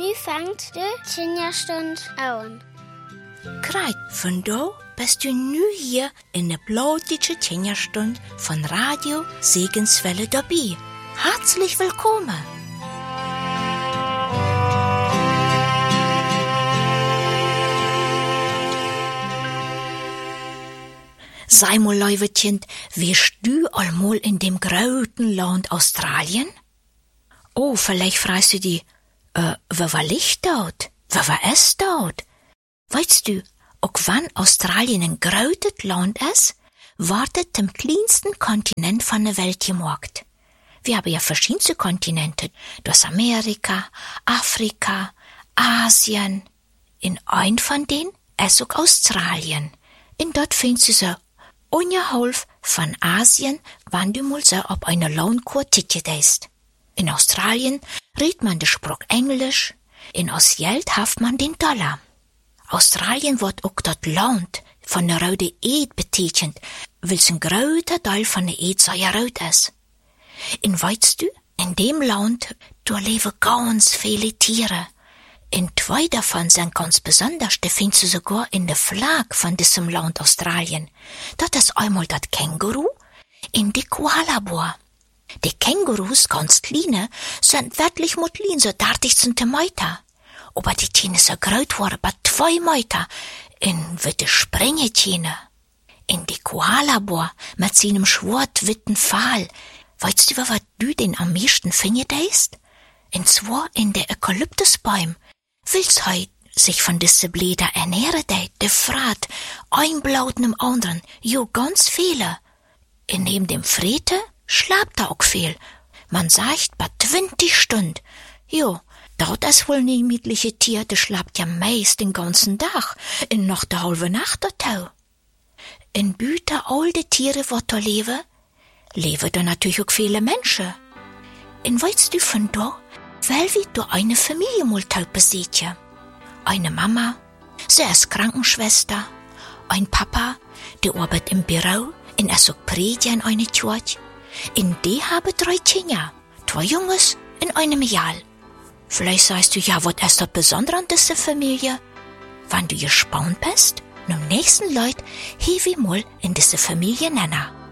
Wie fängt die Kinderstund an? Kreit, von da bist du nu hier in der blautige Kinderstund von Radio Segenswelle dabei. Herzlich willkommen! Sei mal, Leuwetchen, wirst du allmal in dem grauten Land Australien? Oh, vielleicht fragst du dich, wer war Licht dort? Wer war es dort? Weißt du, auch wenn Australien ein grautet Land ist, wartet dem kleinsten Kontinent von der Welt gemarkt. Wir haben ja verschiedenste Kontinente, das Amerika, Afrika, Asien. In ein von denen ist auch Australien. Und dort findest du so unterhalb von Asien, wenn du mal so auf eine Landkarte gehst. In Australien redet man den Spruch Englisch, in aus Geld haft man den Dollar. Australien wird auch das Land von der roten Eid betitelt, weil es ein großer Teil von der Eid sehr rot ist. Und weißt du, in dem Land, da leben ganz viele Tiere. In zwei davon sind ganz besonders, die findest du sogar in der Flagge von diesem Land Australien. Das ist einmal das Känguru und die Koalabär. Die Kängurus, ganz kleine, sind wirklich mutlin, so 30 Zentimeter. Aber die Tiere so groß waren, bei 2 Meter, in witte Sprengetiere. In die Koalabär mit seinem schwarz-witten Pfahl. Weißt du, was du den am meisten findest? Und zwar in der Eukalyptusbäum. Willst heut sich von diese Blätter ernähren, der Frat, ein Blaut dem anderen, jo, ganz viele. In neben dem Frete schlaft auch viel. Man sagt, bei 20 Stunden. Jo, dort ist wohl nie mietliche Tier, der schlaft ja meist den ganzen Tag, in noch der halbe Nacht dazu. In Büter alte Tiere, wo da leben da natürlich auch viele Menschen. Und weißt du von da, weil wir da eine Familie mal besitzen. Eine Mama, sie ist Krankenschwester, ein Papa, der arbeitet im Büro, und er so Prediger in eine Church. Und die haben 3 Kinder, 2 Jungs und eine Mädel. Vielleicht sagst du, ja, was ist das Besondere an dieser Familie? Wenn du gespannt bist, am nächsten Leut, hier wir mal in diese Familie nennen.